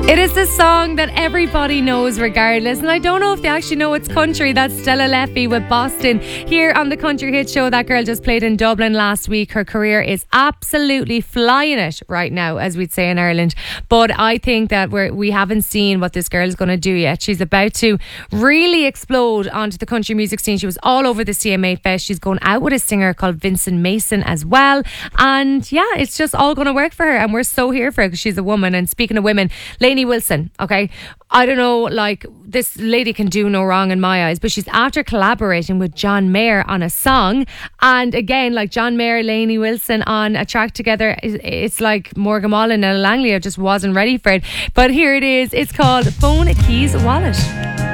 It is the song that everybody knows regardless, and I don't know if they actually know it's country. That's Stella Leffy with Boston here on the Country Hit Show. That girl just played in Dublin last week. Her career is absolutely flying it right now, as we'd say in Ireland. But I think that we haven't seen what this girl is going to do yet. She's about to really explode onto the country music scene. She was all over the CMA Fest. She's going out with a singer called Vincent Mason as well. And yeah, it's just all going to work for her. And we're so here for her because she's a woman. And speaking of women, Lainey Wilson, okay, I don't know, like, this lady can do no wrong in my eyes, but she's after collaborating with John Mayer on a song. And again, like John Mayer, Lainey Wilson on a track together, it's like Morgan Wallen and Langley. I just wasn't ready for it, but here it is. It's called Phone Keys Wallet.